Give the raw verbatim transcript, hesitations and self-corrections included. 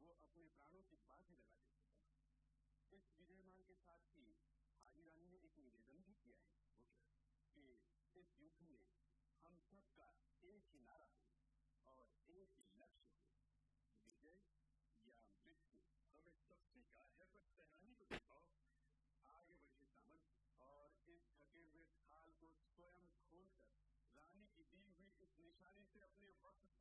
वो अपने प्राणों की बाजी लगा देते हैं। इस विजयमान के साथ ही हाजी रानी ने एक निवेदन भी किया है कि इस युद्ध में हम सबका एक ही नारा हो और एक ही लक्ष्य हो, विजय या मृत्यु। हमें सब स्वीकार है, पर सेनानी को दिखाओ। आगे बढ़े सामंत और इस ढके हुए थाल को स्वयं खोलकर रानी की दी हुई इस निशानी से अपने वक्त